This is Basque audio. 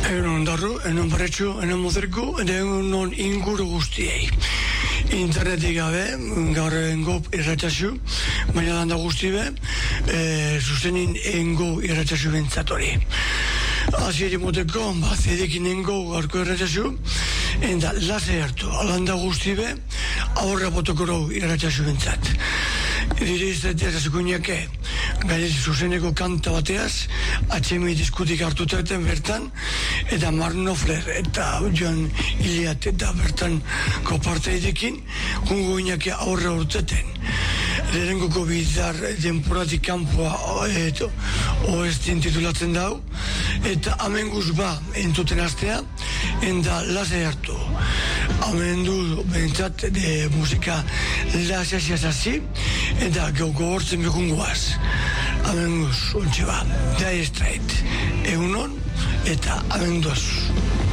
Egun darru, enon barretxu, enon mozerku, egun inguru guztiei. Internetik gabe, gaur engo irratxasu, baina landa guzti be, zuzenin engo irratxasu bentzatori. Azieri moteko, zedekin engo gaurko irratxasu, enda lase hartu, landa guzti be, aurra botokoro irratxasu bentzat. Dire izatea zazikuñake, gainez zuzeneko kanta bateaz, HMI diskutik hartutaten bertan, eta Marnofler eta Joan Iliat eta bertan koparteidekin, gungo inake aurre urteten. Lehenkoko bizar denporatik kanpoa oestin titulatzen dau, eta amenguz ba entuten astea, enda lasai hartu. Amendu bentsat de musika lasai eta gogortzen bekungoaz. Amenguz, ontsi ba, Dire Straits, egunon eta amenduz.